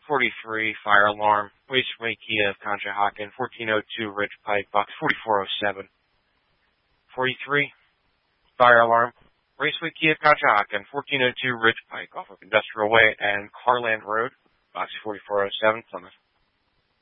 43, fire alarm. Raceway Kia of Conshohocken, 1402 Ridge Pike, box 4407. 43, fire alarm. Raceway Kia of Conshohocken, 1402 Ridge Pike, off of Industrial Way and Carland Road, box 4407, Plymouth.